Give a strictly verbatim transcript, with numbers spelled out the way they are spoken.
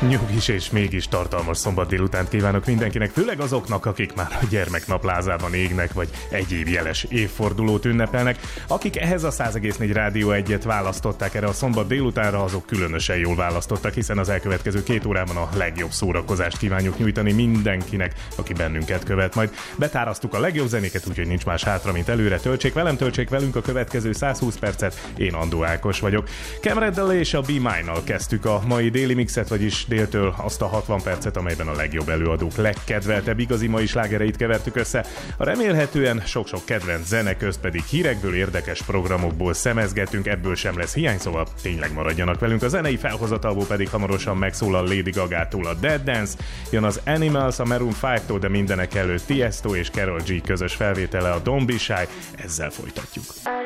Nyugis és mégis tartalmas szombat délutánt kívánok mindenkinek, főleg azoknak, akik már a gyermeknaplázában égnek, vagy egyéb jeles évfordulót ünnepelnek. Akik ehhez a száz egész négy Rádió egyet választották erre a szombat délutánra, azok különösen jól választottak, hiszen az elkövetkező két órában a legjobb szórakozást kívánjuk nyújtani mindenkinek, aki bennünket követ. Majd betárasztuk a legjobb zenéket, úgyhogy nincs más hátra, mint előre. Töltsék velem, töltsék velünk a következő száz húsz percet. Én Andó Ákos vagyok. Cam Reddel és a Be Mine-nal kezdtük a mai déli mixet, vagyis déltől azt a hatvan percet, amelyben a legjobb előadók legkedveltebb igazi mai slágereit kevertük össze. A remélhetően sok-sok kedvenc zene közt pedig hírekből, érdekes programokból szemezgetünk, ebből sem lesz hiány, szóval tényleg maradjanak velünk. A zenei felhozatalból pedig hamarosan megszólal Lady Gagától a Dead Dance, jön az Animals a Maroon öttől, de mindenek előtt Tiesto és Karol G közös felvétele a Don't Be Shy, ezzel folytatjuk.